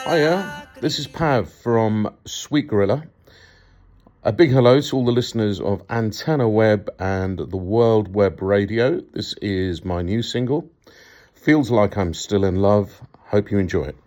Hiya, this is Pav from Sweet Gorilla. A big hello to all the listeners of Antenna Web and the World Web Radio. This is my new single. Feels like I'm still in love. Hope you enjoy it.